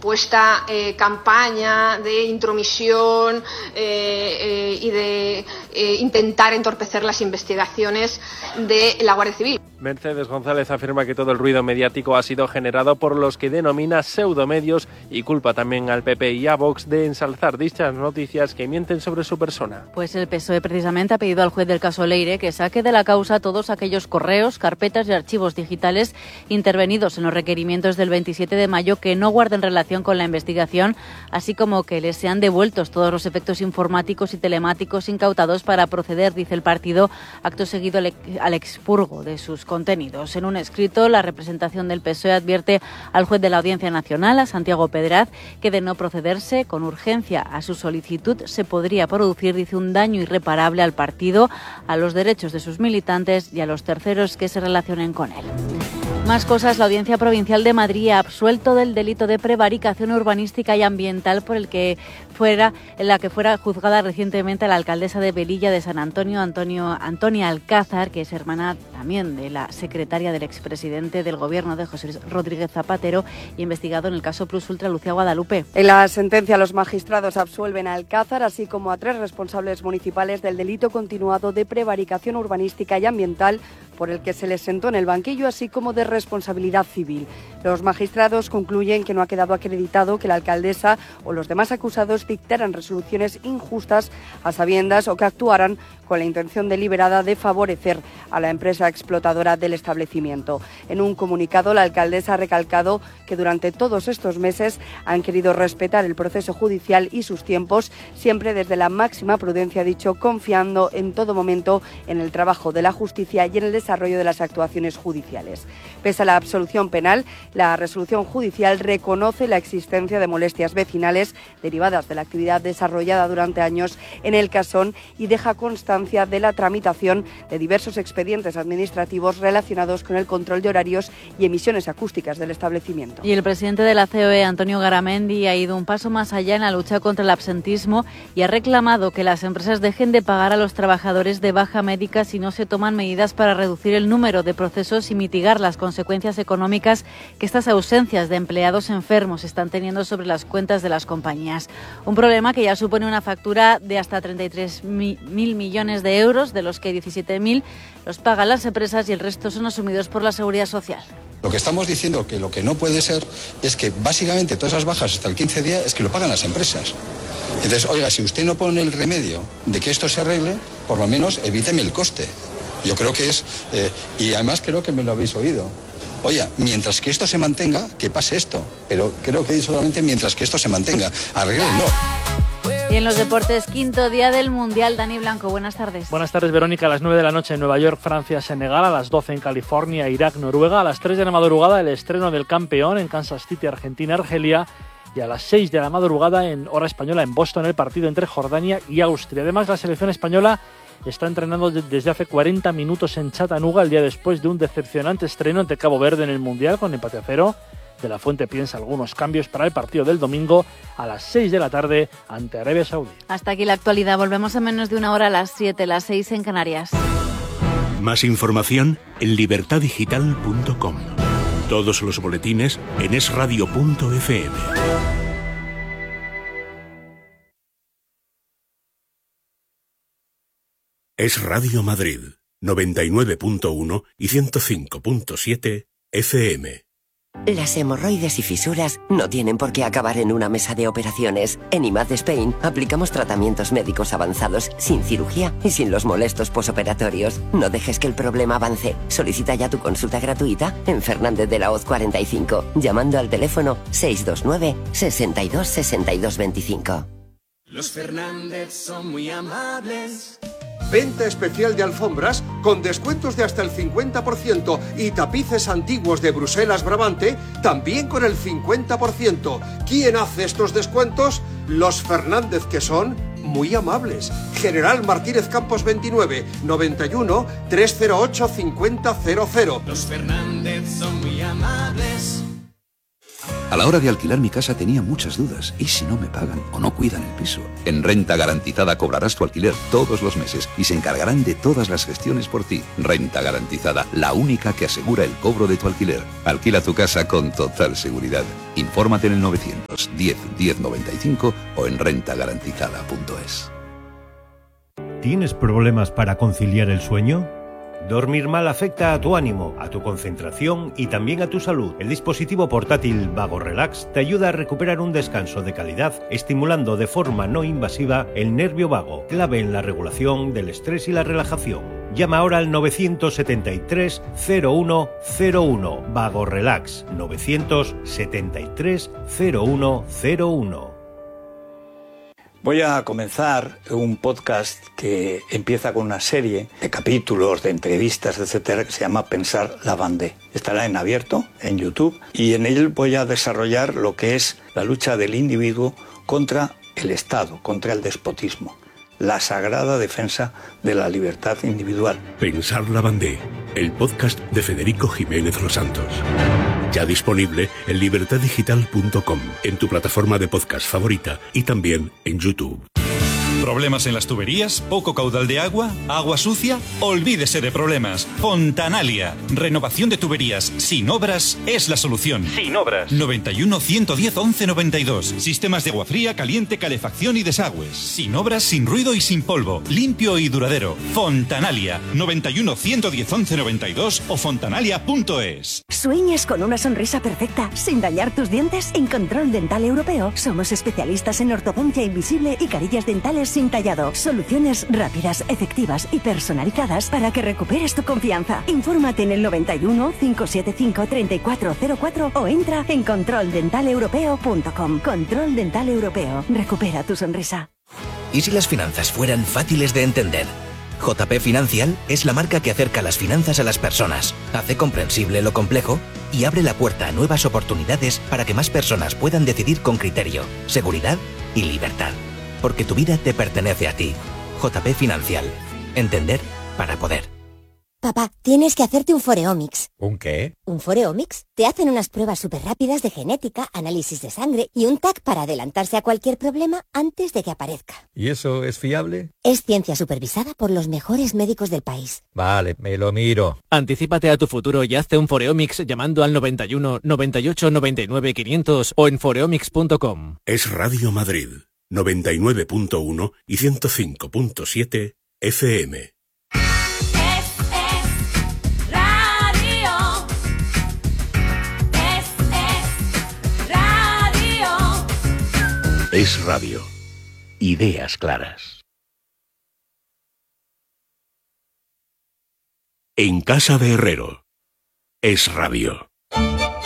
supuesta campaña de intromisión y de intentar entorpecer las investigaciones de la Guardia Civil. Mercedes González afirma que todo el ruido mediático ha sido generado por los que denomina pseudomedios y culpa también al PP y a Vox de ensalzar dichas noticias que mienten sobre su persona. Pues el PSOE precisamente ha pedido al juez del caso Leire que saque de la causa todos aquellos correos, carpetas y archivos digitales intervenidos en los requerimientos del 27 de mayo que no guarden relación con la investigación, así como que les sean devueltos todos los efectos informáticos y telemáticos incautados para proceder, dice el partido, acto seguido al expurgo de sus contenidos. En un escrito, la representación del PSOE advierte al juez de la Audiencia Nacional, a Santiago Pedraz, que de no procederse con urgencia a su solicitud se podría producir, dice, un daño irreparable al partido, a los derechos de sus militantes y a los terceros que se relacionen con él. Más cosas, la Audiencia Provincial de Madrid ha absuelto del delito de prevaricación urbanística y ambiental por el que fuera juzgada recientemente la alcaldesa de Velilla de San Antonio, Antonia Alcázar, que es hermana también de la secretaria del expresidente del Gobierno de José Rodríguez Zapatero y investigado en el caso Plus Ultra, Lucía Guadalupe. En la sentencia, los magistrados absuelven a Alcázar, así como a 3 responsables municipales del delito continuado de prevaricación urbanística y ambiental por el que se les sentó en el banquillo, así como de responsabilidad civil. Los magistrados concluyen que no ha quedado acreditado que la alcaldesa o los demás acusados dictaran resoluciones injustas a sabiendas o que actuaran con la intención deliberada de favorecer a la empresa explotadora del establecimiento. En un comunicado, la alcaldesa ha recalcado que durante todos estos meses han querido respetar el proceso judicial y sus tiempos, siempre desde la máxima prudencia, ha dicho, confiando en todo momento en el trabajo de la justicia y en el desarrollo de las actuaciones judiciales. Pese a la absolución penal, la resolución judicial reconoce la existencia de molestias vecinales derivadas de la actividad desarrollada durante años en el casón y deja constancia de la tramitación de diversos expedientes administrativos relacionados con el control de horarios y emisiones acústicas del establecimiento. Y el presidente de la COE, Antonio Garamendi, ha ido un paso más allá en la lucha contra el absentismo y ha reclamado que las empresas dejen de pagar a los trabajadores de baja médica si no se toman medidas para reducir el número de procesos y mitigar las consecuencias económicas que estas ausencias de empleados enfermos están teniendo sobre las cuentas de las compañías. Un problema que ya supone una factura de hasta 33.000 millones de euros, de los que 17.000 los pagan las empresas y el resto son asumidos por la Seguridad Social. Lo que estamos diciendo que lo que no puede ser es que básicamente todas esas bajas hasta el 15 días es que lo pagan las empresas. Entonces, oiga, si usted no pone el remedio de que esto se arregle, por lo menos evíteme el coste. Yo creo que es, y además creo que me lo habéis oído. Oye, mientras que esto se mantenga, que pase esto. Pero creo que solamente mientras que esto se mantenga. Arreglenlo. Y en los deportes, quinto día del Mundial. Dani Blanco, buenas tardes. Buenas tardes, Verónica. A las 9 de la noche en Nueva York, Francia, Senegal. A las 12 en California, Irak, Noruega. A las 3 de la madrugada el estreno del campeón en Kansas City, Argentina, Argelia. Y a las 6 de la madrugada en hora española en Boston el partido entre Jordania y Austria. Además, la selección española está entrenando desde hace 40 minutos en Chattanooga, el día después de un decepcionante estreno ante Cabo Verde en el Mundial con empate a 0. De la Fuente piensa algunos cambios para el partido del domingo a las 6 de la tarde ante Arabia Saudí. Hasta aquí la actualidad. Volvemos a menos de una hora a las 7, las 6 en Canarias. Más información en libertadigital.com. Todos los boletines en esradio.fm. Es Radio Madrid, 99.1 y 105.7 FM. Las hemorroides y fisuras no tienen por qué acabar en una mesa de operaciones. En IMAD Spain aplicamos tratamientos médicos avanzados sin cirugía y sin los molestos posoperatorios. No dejes que el problema avance. Solicita ya tu consulta gratuita en Fernández de la Hoz 45, llamando al teléfono 629 62 62 25. Los Fernández son muy amables. Venta especial de alfombras con descuentos de hasta el 50% y tapices antiguos de Bruselas Brabante también con el 50%. ¿Quién hace estos descuentos? Los Fernández, que son muy amables. General Martínez Campos 29, 91 308 5000. Los Fernández son muy amables. A la hora de alquilar mi casa tenía muchas dudas. ¿Y si no me pagan o no cuidan el piso? En Renta Garantizada cobrarás tu alquiler todos los meses y se encargarán de todas las gestiones por ti. Renta Garantizada, la única que asegura el cobro de tu alquiler. Alquila tu casa con total seguridad. Infórmate en el 910 1095 o en rentagarantizada.es. ¿Tienes problemas para conciliar el sueño? Dormir mal afecta a tu ánimo, a tu concentración y también a tu salud. El dispositivo portátil Vago Relax te ayuda a recuperar un descanso de calidad, estimulando de forma no invasiva el nervio vago, clave en la regulación del estrés y la relajación. Llama ahora al 973 0101. Vago Relax 973 0101. Voy a comenzar un podcast que empieza con una serie de capítulos, de entrevistas, etcétera, que se llama Pensar la Vendée. Estará en abierto, en YouTube, y en él voy a desarrollar lo que es la lucha del individuo contra el Estado, contra el despotismo, la sagrada defensa de la libertad individual. Pensar la Vendée, el podcast de Federico Jiménez Los Santos. Ya disponible en libertaddigital.com, en tu plataforma de podcast favorita y también en YouTube. ¿Problemas en las tuberías? ¿Poco caudal de agua? ¿Agua sucia? Olvídese de problemas. Fontanalia. Renovación de tuberías sin obras es la solución. Sin obras. 91 110 11 92. Sistemas de agua fría, caliente, calefacción y desagües. Sin obras, sin ruido y sin polvo. Limpio y duradero. Fontanalia. 91 110 11 92 o fontanalia.es. ¿Sueñas con una sonrisa perfecta sin dañar tus dientes? En Control Dental Europeo somos especialistas en ortodoncia invisible y carillas dentales sin tallado. Soluciones rápidas, efectivas y personalizadas para que recuperes tu confianza. Infórmate en el 91 575 3404 o entra en controldentaleuropeo.com. Control Dental Europeo. Recupera tu sonrisa. ¿Y si las finanzas fueran fáciles de entender? JP Financial es la marca que acerca las finanzas a las personas, hace comprensible lo complejo y abre la puerta a nuevas oportunidades para que más personas puedan decidir con criterio, seguridad y libertad. Porque tu vida te pertenece a ti. JP Financial. Entender para poder. Papá, tienes que hacerte un Foreomics. ¿Un qué? ¿Un Foreomics? Te hacen unas pruebas súper rápidas de genética, análisis de sangre y un TAC para adelantarse a cualquier problema antes de que aparezca. ¿Y eso es fiable? Es ciencia supervisada por los mejores médicos del país. Vale, me lo miro. Anticípate a tu futuro y hazte un Foreomics llamando al 91 98 99 500 o en foreomics.com. Es Radio Madrid, 99.1 y 105.7 FM. Es radio. Ideas claras. En casa de Herrero. Es radio.